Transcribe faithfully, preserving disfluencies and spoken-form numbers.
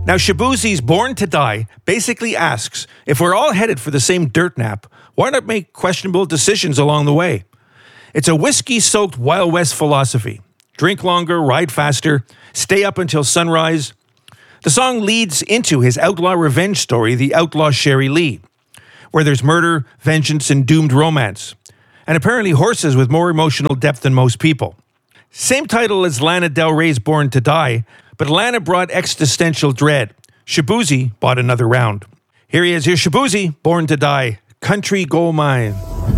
Now, Shaboozey's Born to Die basically asks, if we're all headed for the same dirt nap, why not make questionable decisions along the way? It's a whiskey-soaked Wild West philosophy. Drink longer, ride faster, stay up until sunrise. The song leads into his outlaw revenge story, The Outlaw Sherry Lee, where there's murder, vengeance, and doomed romance. And apparently horses with more emotional depth than most people. Same title as Lana Del Rey's Born to Die, but Lana brought existential dread. Shaboozey bought another round. Here he is, here's Shaboozey, Born to Die, Country Gold Mine.